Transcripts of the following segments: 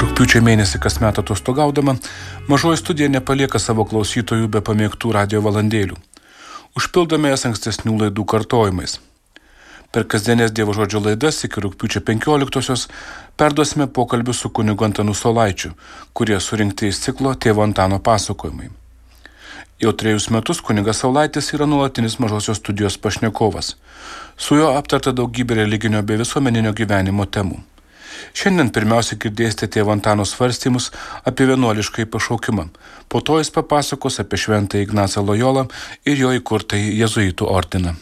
Rugpjūčio mėnesį kasmet atostogaudama, Mažoji studija nepalieka savo klausytojų be pamėgtų radio valandėlių. Užpildome jas ankstesnių laidų kartojimais. Per kasdienės Dievo žodžio laidas iki rugpjūčio 15-osios perduosime pokalbius su kunigu Antanu Saulaičiu, kurie surinkti iš ciklo Tėvo Antano pasakojimai. Jau 3 metus kunigas Saulaitis yra nuolatinis Mažosios studijos pašnekovas. Su juo aptarta daugybė religinio bei visuomeninio gyvenimo temų. Šiandien pirmiausia girdėsite Tėvo Antano svarstymus apie vienuoliškąjį pašaukimą. Po to jis papasakos apie šventąjį Ignacą Lojolą ir jo įkurtąjį jėzuitų ordiną.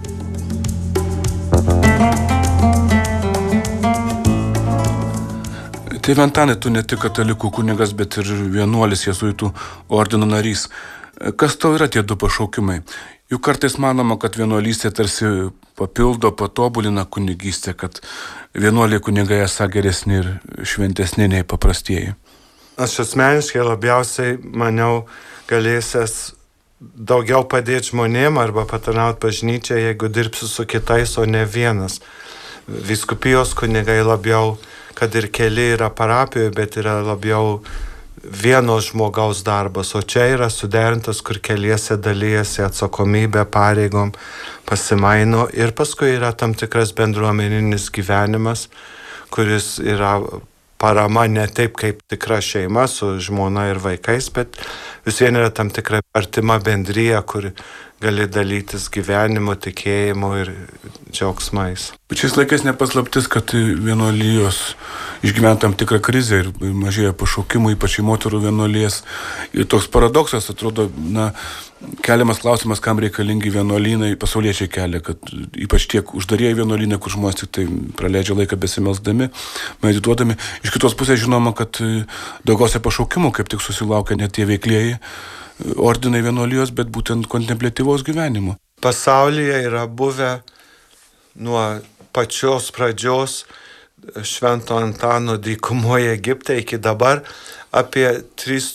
Tėve Antanai, tu ne tik katalikų kunigas, bet ir vienuolis jėzuitų ordino narys. Kas tau yra tie du pašaukimai? Juk kartais manoma, kad vienuolystė tarsi papildo, patobulina kunigystę, kad vienuoliai kunigai esą geresni ir šventesni nei paprastieji. Aš asmeniškai labiausiai maniau galėsies daugiau padėti žmonėm arba patarnauti bažnyčią, jeigu dirbsiu su kitais, o ne vienas. Vyskupijos kunigai labiau, kad ir keli yra parapijoje, bet yra labiau vieno žmogaus darbas, o čia yra suderintas, kur keliese dalyjasi atsakomybę, pareigom, pasimaino ir paskui yra tam tikras bendruomeninis gyvenimas, kuris yra parama ne taip kaip tikra šeima su žmona ir vaikais, bet vis vien yra tam tikra artima bendrija, kur gali dalytis gyvenimu, tikėjimu ir džiaugsmais. Šiais laikais nepaslaptis, kad vienuolijos išgyvena tam tikrą krizę ir mažėja pašaukimų, ypač į moterų vienuolijas. Ir toks paradoksas atrodo, keliamas klausimas, kam reikalingi vienuolynai, pasauliečiai kelia, kad ypač tiek uždarieji vienuolynai, kur žmonės tik tai praleidžia laiką besimelsdami, medituodami. Iš kitos pusės žinoma, kad daugiausia pašaukimų kaip tik susilaukia ne tie veiklieji ordinai vienuolijos, bet būtent kontempliatyvaus gyvenimo. Pasaulyje yra buvę nuo pačios pradžios Švento Antano dykumoje Egipte iki dabar apie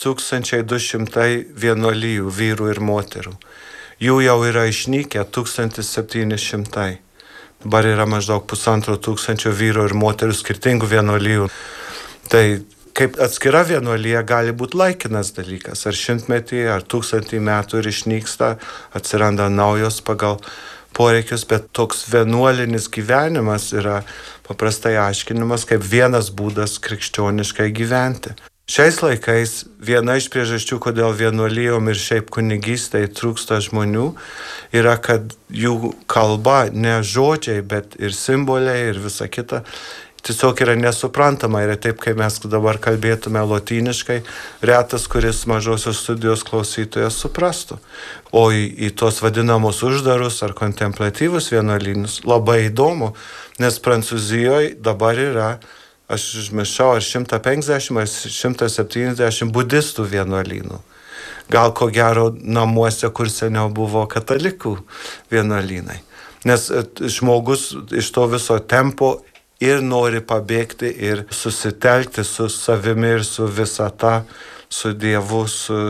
3200 vienuolijų vyrų ir moterų. Jų jau yra išnykę 1700. Dabar yra maždaug 1500 vyrų ir moterų skirtingų vienuolijų. Tai kaip atskira vienuolija gali būti laikinas dalykas, ar 100 ar 1000 metų ir išnyksta, atsiranda naujos pagal poreikius, bet toks vienuolinis gyvenimas yra paprastai aiškinimas kaip vienas būdas krikščioniškai gyventi. Šiais laikais viena iš priežasčių, kodėl vienuolijom ir šiaip kunigystai trūksta žmonių, yra, kad jų kalba ne žodžiai, bet ir simboliai ir visa kita tiesiog yra nesuprantama. Yra taip, kai mes dabar kalbėtume lotyniškai, retas, kuris Mažosios studijos klausytojas suprastų. O į tos vadinamus uždarus ar kontemplatyvus vienuolynus labai įdomu, nes Prancūzijoje dabar yra, aš užmiršau, ar 150 ar 170 budistų vienuolynų. Gal ko gero namuose, kur seniau buvo katalikų vienuolynai. Nes žmogus iš to viso tempo ir nori pabėgti ir susitelkti su savimi ir su visata, su Dievu, su